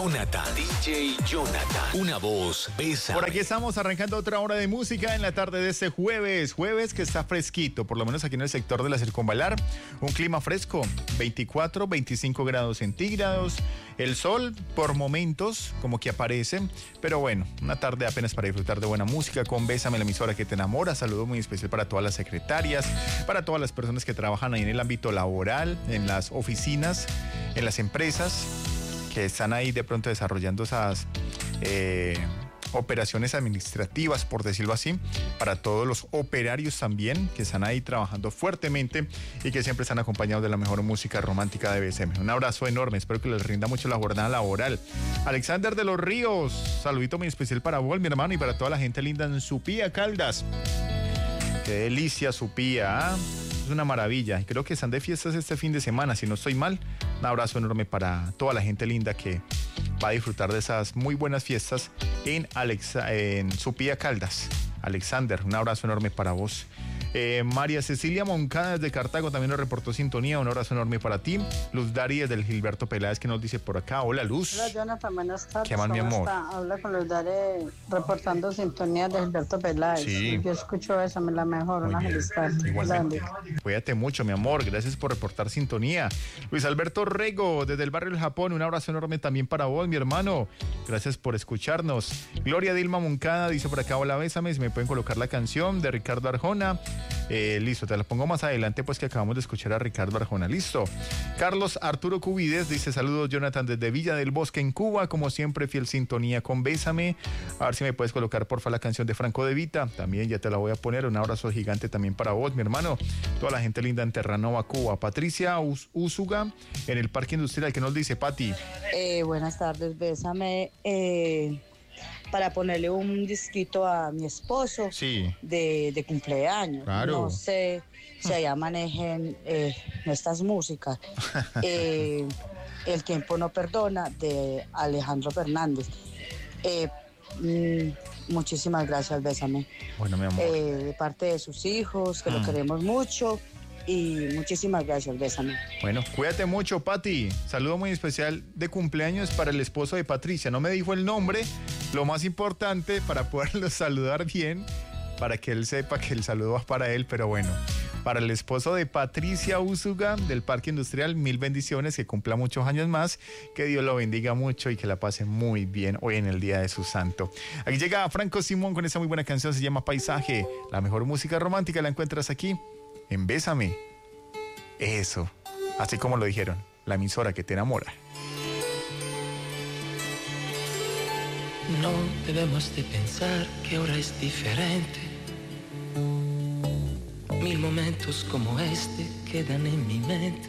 Jonathan, DJ Jonathan, una voz, Bésame. Por aquí estamos arrancando otra hora de música en la tarde de este jueves que está fresquito, por lo menos aquí en el sector de la Circunvalar, un clima fresco, 24, 25 grados centígrados, el sol por momentos como que aparece, pero bueno, una tarde apenas para disfrutar de buena música con Bésame, la emisora que te enamora. Saludo muy especial para todas las secretarias, para todas las personas que trabajan ahí en el ámbito laboral, en las oficinas, en las empresas, que están ahí de pronto desarrollando esas operaciones administrativas, por decirlo así, para todos los operarios también, que están ahí trabajando fuertemente y que siempre están acompañados de la mejor música romántica de BSM. Un abrazo enorme, espero que les rinda mucho la jornada laboral. Alexander de los Ríos, saludito muy especial para vos, mi hermano, y para toda la gente linda en Supía, Caldas. Qué delicia Supía, ¿eh? Es una maravilla. Y creo que están de fiestas este fin de semana, si no estoy mal. Un abrazo enorme para toda la gente linda que va a disfrutar de esas muy buenas fiestas en Supía, Caldas. Alexander, un abrazo enorme para vos. María Cecilia Moncada desde Cartago también nos reportó sintonía. Un abrazo enorme para ti. Luz Dari desde el Gilberto Peláez, que nos dice por acá. Hola, Luz. Hola, Jonathan, buenas tardes. ¿Qué más, mi amor? Habla con Luz Dari reportando sintonía de Gilberto Peláez. Sí. Yo escucho esa, me la mejor. Muy una bien. feliz tarde. Igualmente. Cuídate mucho, mi amor. Gracias por reportar sintonía. Luis Alberto Rego desde el barrio del Japón. Un abrazo enorme también para vos, mi hermano. Gracias por escucharnos. Gloria Dilma Moncada dice por acá, hola, Bésame. Si me pueden colocar la canción de Ricardo Arjona. Listo, te la pongo más adelante, pues que acabamos de escuchar a Ricardo Arjona. Listo. Carlos Arturo Cubides dice, saludos, Jonathan, desde Villa del Bosque en Cuba. Como siempre, fiel sintonía con Bésame. A ver si me puedes colocar, porfa, la canción de Franco De Vita. También ya te la voy a poner. Un abrazo gigante también para vos, mi hermano. Toda la gente linda en Terranova, Cuba. Patricia Úsuga en el Parque Industrial. ¿Qué nos dice, Pati? Buenas tardes, Bésame. Para ponerle un disquito a mi esposo, Sí. de cumpleaños. Claro. No sé si allá manejen estas músicas. El tiempo no perdona, de Alejandro Fernández. Muchísimas gracias, Bésame. Bueno, mi amor. De parte de sus hijos, que lo queremos mucho. Y muchísimas gracias, Bésame. Bueno, cuídate mucho, Pati. Saludo muy especial de cumpleaños para el esposo de Patricia. No me dijo el nombre, lo más importante para poderlo saludar bien, para que él sepa que el saludo va para él, pero bueno. Para el esposo de Patricia Úsuga del Parque Industrial, mil bendiciones, que cumpla muchos años más, que Dios lo bendiga mucho y que la pase muy bien hoy en el día de su santo. Aquí llega Franco Simón con esa muy buena canción, se llama Paisaje. La mejor música romántica la encuentras aquí en Bésame. Eso, así como lo dijeron, la emisora que te enamora. No debemos de pensar que ahora es diferente. Mil momentos como este quedan en mi mente.